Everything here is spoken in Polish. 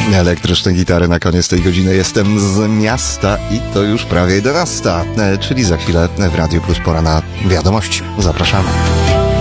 Elektryczne gitary na koniec tej godziny. Jestem z miasta i to już prawie 11, czyli za chwilę w Radiu Plus pora na wiadomości. Zapraszamy.